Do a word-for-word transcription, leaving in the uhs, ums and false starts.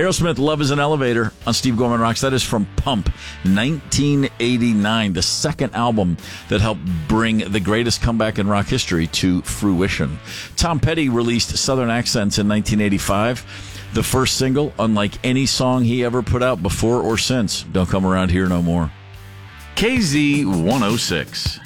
Aerosmith, Love is an Elevator on Steve Gorman Rocks. That is from Pump, nineteen eighty-nine, the second album that helped bring the greatest comeback in rock history to fruition. Tom Petty released Southern Accents in nineteen eighty-five, the first single, unlike any song he ever put out before or since. Don't Come Around Here No More. K Z one oh six.